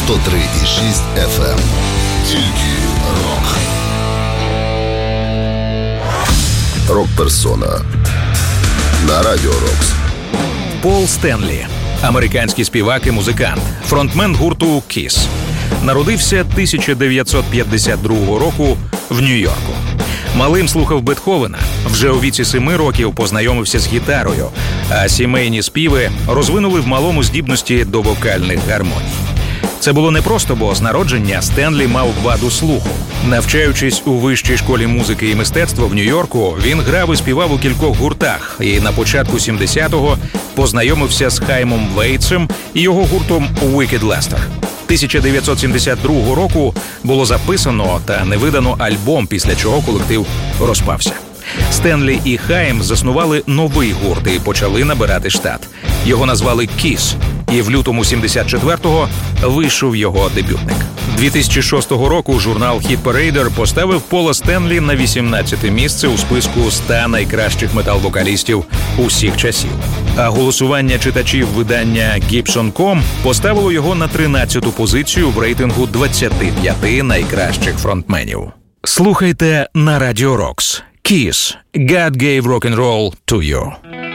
103,6 FM. Тільки рок. Рок-персона на Радіо Рокс. Пол Стенлі – американський співак і музикант, фронтмен гурту KISS. Народився 1952 року в Нью-Йорку. Малим слухав Бетховена, вже у віці 7 років познайомився з гітарою, а сімейні співи розвинули в малому здібності до вокальних гармоній. Це було непросто, бо з народження Стенлі мав ваду слуху. Навчаючись у вищій школі музики і мистецтва в Нью-Йорку, він грав і співав у кількох гуртах і на початку 70-го познайомився з Хаймом Вейтсом і його гуртом Wicked Lester. 1972 року було записано та не видано альбом, після чого колектив розпався. Стенлі і Хайм заснували новий гурт і почали набирати штат. Його назвали KISS, і в лютому 74-го вийшов його дебютник. 2006 року журнал Hit Parader поставив Пола Стенлі на 18-те місце у списку 100 найкращих метал-вокалістів усіх часів. А голосування читачів видання Gibson.com поставило його на 13-ту позицію в рейтингу 25 найкращих фронтменів. Слухайте на Радіо Рокс. KISS. God gave rock and roll to you.